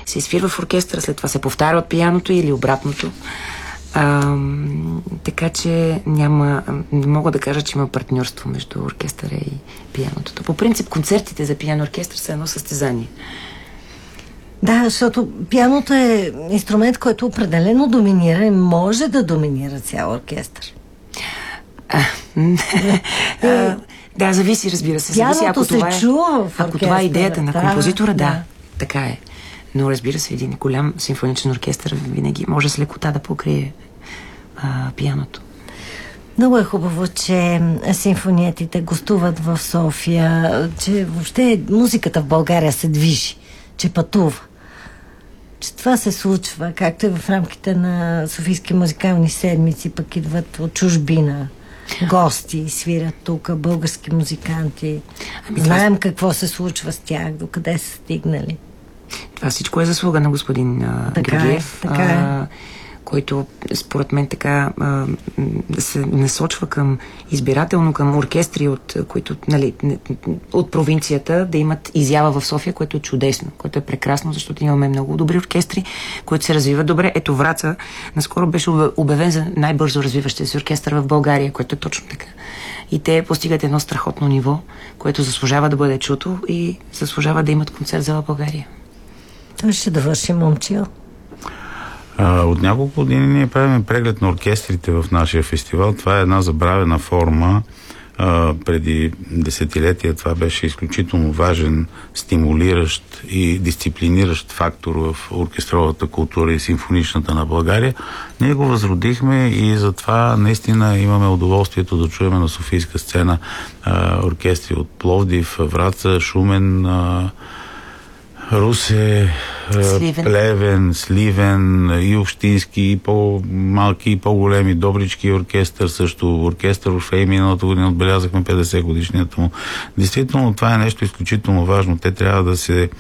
се изфирва в оркестъра, след това се повтаря от пианото или обратното. Така че не мога да кажа, че има партньорство между оркестъра и пианото. По принцип, концертите за пиано оркестър са едно състезание. Да, защото пианото е инструмент, който определено доминира и може да доминира цял оркестър. Да, зависи, разбира се. Пианото зависи, се чува в оркестъра. Ако това е идеята на композитора, да, така е. Но разбира се, един голям симфоничен оркестър винаги може с лекота да покрие пианото. Много е хубаво, че симфониетите гостуват в София, че въобще музиката в България се движи, че пътува. Че това се случва, както и в рамките на Софийски музикални седмици, пък идват от чужбина гости, свирят тук български музиканти. Знаем какво се случва с тях, докъде са стигнали. Това всичко е заслуга на господин Георгиев, който според мен така се насочва към избирателно към оркестри, които, от провинцията да имат изява в София, което е чудесно, което е прекрасно, защото имаме много добри оркестри, които се развиват добре. Ето Враца наскоро беше обявен за най-бързо развиващия се оркестър в България, което е точно така. И те постигат едно страхотно ниво, което заслужава да бъде чуто и заслужава да имат концерт за България. Той ще довърши, Момчил. От няколко години ние правим преглед на оркестрите в нашия фестивал. Това е една забравена форма. Преди десетилетия това беше изключително важен, стимулиращ и дисциплиниращ фактор в оркестровата култура и симфоничната на България. Ние го възродихме и затова наистина имаме удоволствието да чуем на софийска сцена оркестри от Пловдив, Враца, Шумен, Русе, Плевен, Сливен, и общински, и по-малки, и по-големи, Добрички оркестър, също оркестър Орфей, миналата година отбелязахме 50 годишнията му. Действително това е нещо изключително важно. Те трябва да се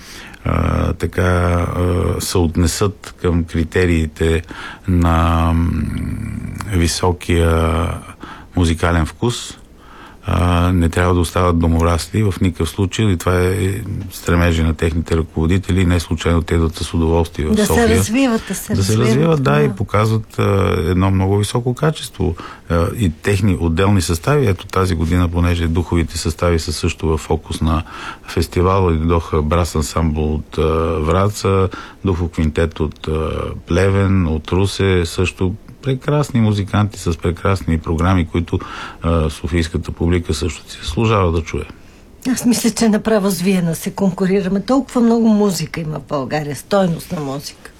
съотнесат към критериите на високия музикален вкус. Не трябва да остават доморасли в никакъв случай, и това е стремежи на техните ръководители, не случайно те идват с удоволствие в София. Да се развиват, да, и показват едно много високо качество и техни отделни състави. Ето тази година, понеже духовите състави са също в фокус на фестивала, дойдоха брас ансамбъл от Враца, духов квинтет от Плевен, от Русе, също прекрасни музиканти с прекрасни програми, които софийската публика също си служава да чуе. Аз мисля, че направо с Виена се конкурираме. Толкова много музика има в България, стойност на музика.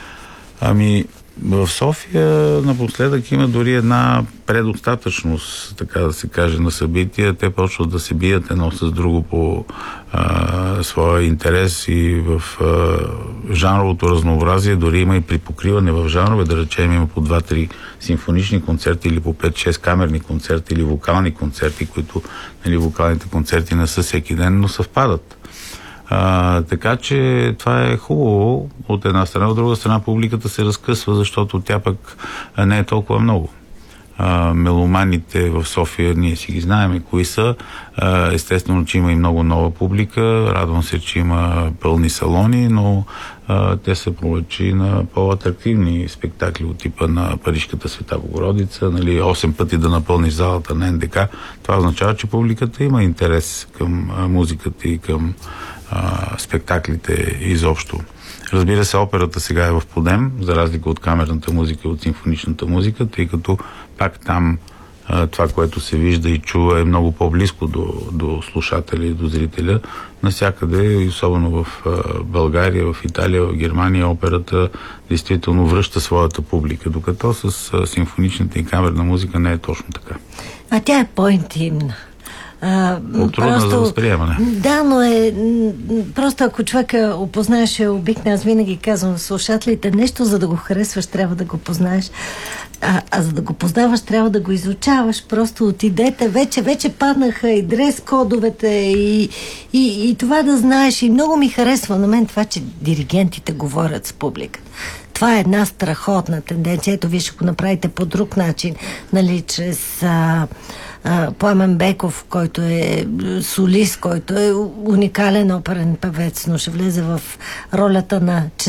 В София напоследък има дори една предостатъчност, така да се каже, на събития. Те почват да се бият едно с друго по своя интерес и в жанровото разнообразие. Дори има и припокриване в жанрове, да речем има по 2-3 симфонични концерти или по 5-6 камерни концерти или вокални концерти, които вокалните концерти не са всеки ден, но съвпадат. Така че това е хубаво от една страна, от друга страна публиката се разкъсва, защото тя пък не е толкова много. Меломаните в София, ние си ги знаем кои са. Естествено, че има и много нова публика. Радвам се, че има пълни салони, но те са повече на по-атрактивни спектакли от типа на Парижката Света Богородица, 8 пъти да напълниш залата на НДК. Това означава, че публиката има интерес към музиката и към спектаклите изобщо. Разбира се, операта сега е в подем, за разлика от камерната музика и от симфоничната музика, тъй като пак там това, което се вижда и чува, е много по-близко до слушателя и до зрителя. Насякъде, особено в България, в Италия, в Германия, операта действително връща своята публика, докато с симфоничната и камерна музика не е точно така. А тя е по-интимна. Трудна за възприемане. Да, но просто ако човека опознаеш е обикне, аз винаги казвам на слушателите, нещо за да го харесваш трябва да го познаеш, а за да го познаваш трябва да го изучаваш. Просто отидете, вече паднаха и дрес-кодовете и това да знаеш. И много ми харесва на мен това, че диригентите говорят с публиката. Това е една страхотна тенденция. Ето вие ще го направите по друг начин, чрез Пламен Беков, който е солист, който е уникален оперен певец, но ще влезе в ролята на